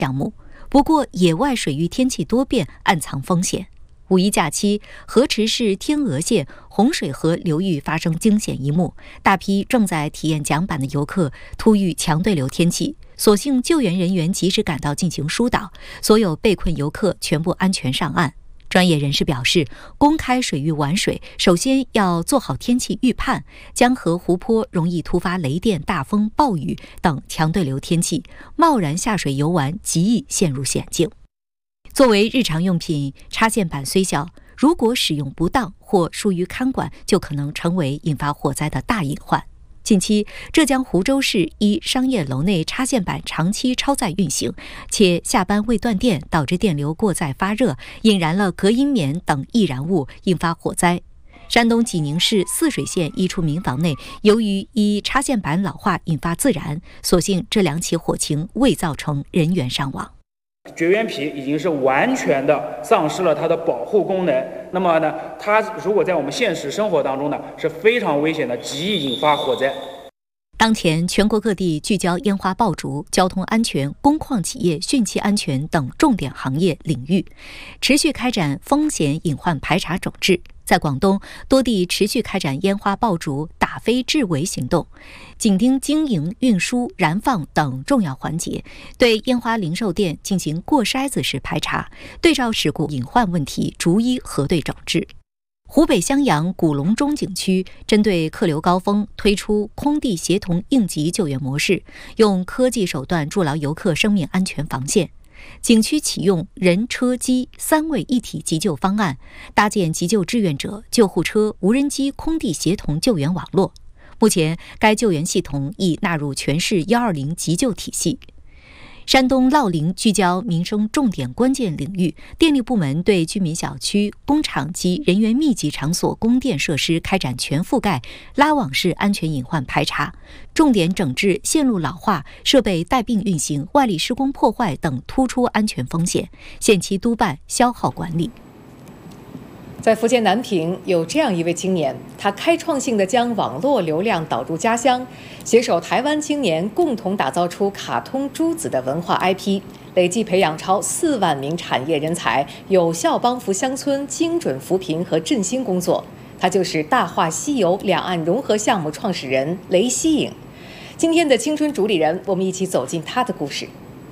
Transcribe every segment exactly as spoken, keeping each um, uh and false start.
项目。不过，野外水域天气多变，暗藏风险。五一假期，河池市天鹅县洪水河流域发生惊险一幕，大批正在体验桨板的游客突遇强对流天气，所幸救援人员及时赶到进行疏导，所有被困游客全部安全上岸。专业人士表示，公开水域玩水，首先要做好天气预判，江河湖泊容易突发雷电、大风、暴雨等强对流天气，贸然下水游玩极易陷入险境。作为日常用品，插线板虽小，如果使用不当或疏于看管，就可能成为引发火灾的大隐患。近期，浙江湖州市一商业楼内插线板长期超载运行，且下班未断电，导致电流过载发热，引燃了隔音棉等易燃物，引发火灾。山东济宁市泗水县一处民房内，由于一插线板老化引发自燃，所幸这两起火情未造成人员伤亡。 绝缘皮已经是完全的丧失了它的保护功能，那么呢，它如果在我们现实生活当中呢，是非常危险的，极易引发火灾。 当前，全国各地聚焦烟花爆竹、交通安全、工矿企业汛期安全等重点行业领域，持续开展风险隐患排查整治。在广东，多地持续开展烟花爆竹打非治围行动，紧盯经营、运输、燃放等重要环节，对烟花零售店进行过筛子式排查，对照事故隐患问题逐一核对整治。湖北襄阳古隆中景区针对客流高峰推出空地协同应急救援模式，用科技手段筑牢游客生命安全防线。景区启用人车机三位一体急救方案，搭建急救志愿者、救护车、无人机空地协同救援网络。目前，该救援系统已纳入全市一二零急救体系。山东乐陵聚焦民生重点关键领域，电力部门对居民小区、工厂及人员密集场所供电设施开展全覆盖拉网式安全隐患排查，重点整治线路老化、设备带病运行、外力施工破坏等突出安全风险，限期督办消耗管理。 在福建南平有这样一位青年，他开创性地将网络流量导入家乡，携手台湾青年共同打造出卡通珠子的文化 I P， 累计培养超四万名产业人才，有效帮扶乡村精准扶贫和振兴工作。他就是《大话西游》两岸融合项目创始人雷希颖。今天的青春主理人，我们一起走进他的故事。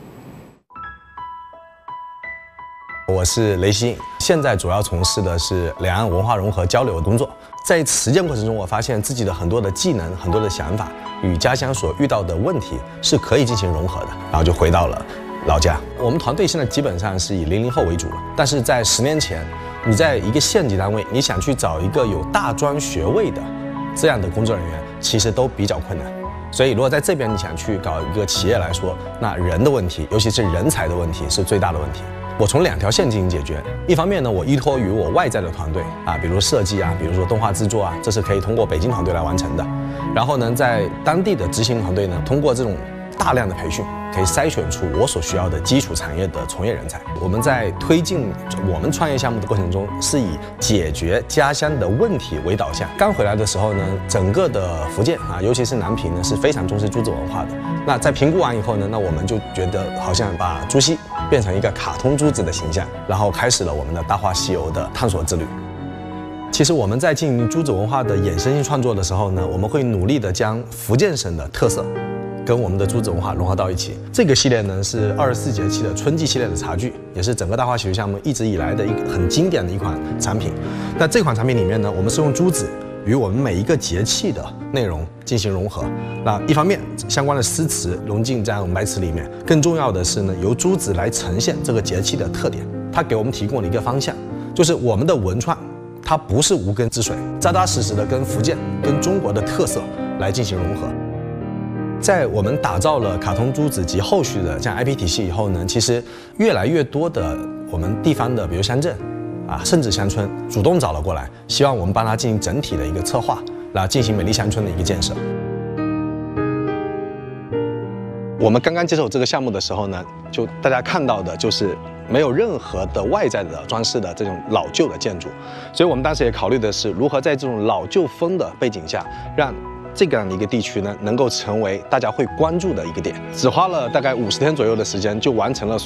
我是雷希颖，现在主要从事的是两岸文化融合交流的工作。在实践过程中，我发现自己的很多的技能、很多的想法与家乡所遇到的问题是可以进行融合的，然后就回到了老家。我们团队现在基本上是以零零后为主了，但是在十年前，你在一个县级单位，你想去找一个有大专学位的这样的工作人员，其实都比较困难。所以，如果在这边你想去搞一个企业来说，那人的问题，尤其是人才的问题，是最大的问题。我从两条线进行解决，一方面呢，我依托于我外在的团队啊，比如设计啊，比如说动画制作啊，这是可以通过北京团队来完成的。然后呢，在当地的执行团队呢，通过这种大量的培训，可以筛选出我所需要的基础产业的从业人才。我们在推进我们创业项目的过程中，是以解决家乡的问题为导向。刚回来的时候呢，整个的福建啊，尤其是南平呢，是非常重视珠子文化的。那在评估完以后呢，那我们就觉得好像把珠溪变成一个卡通珠子的形象，然后开始了我们的《大话西游》的探索之旅。其实我们在进行珠子文化的衍生性创作的时候呢，我们会努力的将福建省的特色跟我们的珠子文化融合到一起。这个系列呢是二十四节气的春季系列的茶具，也是整个大话西游项目一直以来的一个很经典的一款产品。那这款产品里面呢，我们是用珠子与我们每一个节气的内容进行融合。那一方面，相关的诗词融进在我们白词里面，更重要的是呢，由珠子来呈现这个节气的特点。它给我们提供了一个方向，就是我们的文创，它不是无根之水，扎扎实实的跟福建、跟中国的特色来进行融合。在我们打造了卡通珠子及后续的这样 I P 体系以后呢，其实越来越多的我们地方的，比如乡镇啊，甚至乡村主动找了过来，希望我们帮他进行整体的一个策划，然后进行美丽乡村的一个建设。我们刚刚接手这个项目的时候呢，就大家看到的就是没有任何的外在的装饰的这种老旧的建筑，所以我们当时也考虑的是如何在这种老旧风的背景下，让这样的一个地区呢，能够成为大家会关注的一个点。只花了大概五十天左右的时间，就完成了